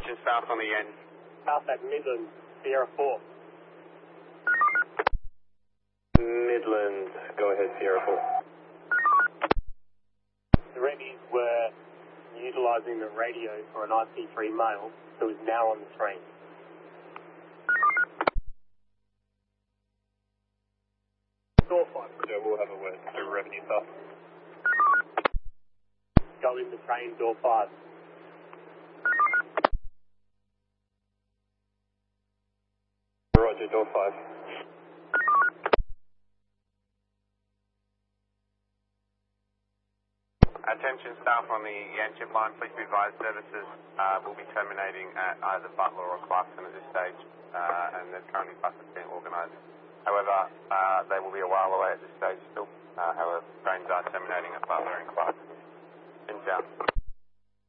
Attention south on the end. South at Midland, Sierra 4. Midland, go ahead, Sierra 4. The Reddies were utilising the radio for an IC3 male who is now on the train. Door 5, so we'll have a word to revenue stuff. Go in the train, door 5. Roger, door 5. Attention staff on the Yanchep line, please be advised services will be terminating at either Butler or Clarkson at this stage, and there's currently buses being organised. However, they will be a while away at this stage still. However, trains are terminating at Butler and Clarkson. In town.